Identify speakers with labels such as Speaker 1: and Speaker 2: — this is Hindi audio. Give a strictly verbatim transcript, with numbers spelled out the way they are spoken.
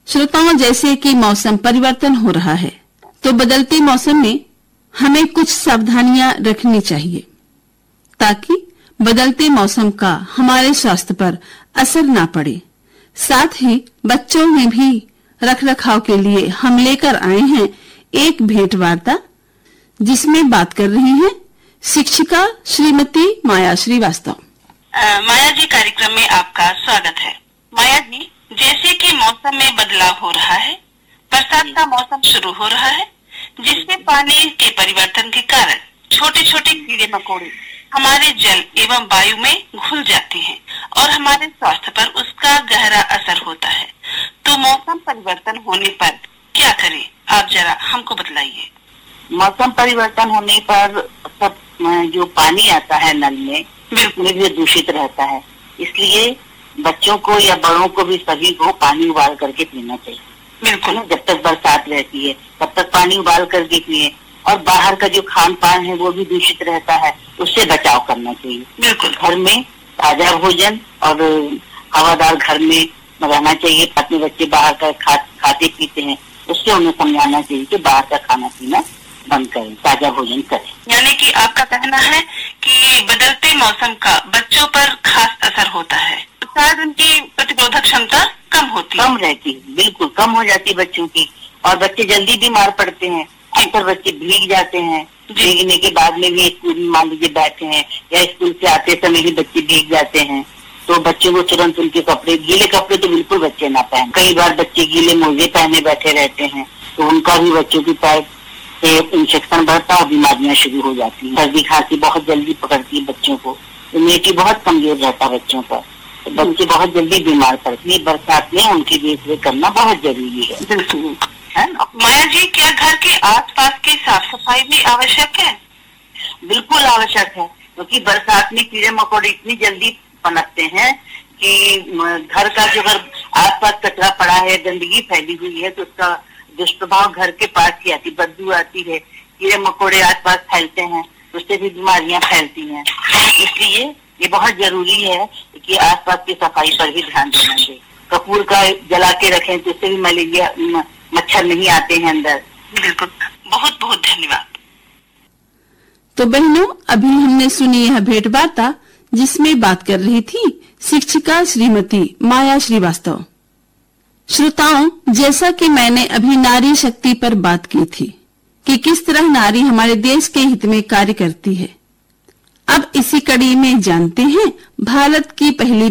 Speaker 1: श्रोताओं, जैसे कि मौसम परिवर्तन हो रहा है, तो बदलते मौसम में हमें कुछ सावधानियां रखनी चाहिए ताकि बदलते मौसम का हमारे स्वास्थ्य पर असर ना पड़े। साथ ही बच्चों में भी रखरखाव के लिए हम लेकर आए हैं एक भेंट वार्ता, जिसमें बात कर रही हैं शिक्षिका श्रीमती माया श्रीवास्तव।
Speaker 2: माया जी, कार्यक्रम में आपका स्वागत है। माया जी, जैसे कि मौसम में बदलाव हो रहा है, बरसात का मौसम शुरू हो रहा है, जिससे पानी के परिवर्तन के कारण छोटे छोटे कीड़े मकोड़े हमारे जल एवं वायु में घुल जाते हैं और हमारे स्वास्थ्य पर उसका गहरा असर होता है। तो मौसम परिवर्तन होने पर क्या करें, आप जरा हमको बतलाइए।
Speaker 3: मौसम परिवर्तन होने पर सब जो पानी आता है नल में, बिल्कुल भी दूषित रहता है। इसलिए बच्चों को या बड़ों को भी, सभी को पानी उबाल करके पीना चाहिए। बिल्कुल, जब तक बरसात रहती है तब तक पानी उबाल करके पिए। और बाहर का जो खान पान है वो भी दूषित रहता है, उससे बचाव करना चाहिए। बिल्कुल, घर में ताजा भोजन और हवादार घर में रहना चाहिए। अपने बच्चे बाहर का खा, खाते पीते हैं, उससे उन्हें समझाना चाहिए कि बाहर का खाना पीना बंद करें, ताजा भोजन करें।
Speaker 2: यानी कि आपका कहना है कि बदलते मौसम का बच्चों पर खास असर होता है, शायद उनकी प्रतिरोधक क्षमता कम होती
Speaker 3: कम रहती है। बिल्कुल कम हो जाती है बच्चों की, और बच्चे जल्दी बीमार पड़ते हैं। अक्सर बच्चे भीग जाते हैं, भीगने के बाद में भी स्कूल में मान लीजिए बैठे हैं या स्कूल से आते समय ही बच्चे भीग जाते हैं, तो बच्चों को तुरंत उनके कपड़े, गीले कपड़े तो बिल्कुल बच्चे ना पहने। कई बार बच्चे गीले मोजे पहने बैठे रहते हैं, तो उनका भी बच्चों की पैर से इंफेक्शन बढ़ता और बीमारियां शुरू हो जाती हैं। सर्दी खांसी बहुत जल्दी पकड़ती है बच्चों को, इम्यूनिटी बहुत कमजोर रहता है बच्चों का, तो बच्चे बहुत जल्दी बीमार पड़ते हैं। बरसात में उनकी देखरेख करना बहुत जरूरी है।
Speaker 2: बिल्कुल है ना। माया जी, क्या घर के आसपास की साफ सफाई भी आवश्यक है?
Speaker 3: बिल्कुल आवश्यक है, क्योंकि बरसात में कीड़े मकोड़े इतनी जल्दी पनपते हैं कि घर का जो घर आसपास कचरा पड़ा है, गंदगी फैली हुई है, तो उसका दुष्प्रभाव घर के पास ही आती, बदबू आती है, कीड़े मकोड़े आसपास फैलते हैं, उससे भी बीमारियां फैलती हैं। इसलिए ये बहुत जरूरी है कि आसपास की सफाई पर भी ध्यान देना चाहिए। कपूर का जला के रखें तो उससे भी मलेरिया, मच्छर नहीं आते हैं अंदर।
Speaker 2: बिल्कुल, बहुत बहुत धन्यवाद।
Speaker 1: तो बहनों, अभी हमने सुनी यह भेंट वार्ता, जिसमें बात कर रही थी शिक्षिका श्रीमती माया श्रीवास्तव। श्रोताओं, जैसा कि मैंने अभी नारी शक्ति पर बात की थी कि किस तरह नारी हमारे देश के हित में कार्य करती है, अब इसी कड़ी में जानते हैं भारत की पहली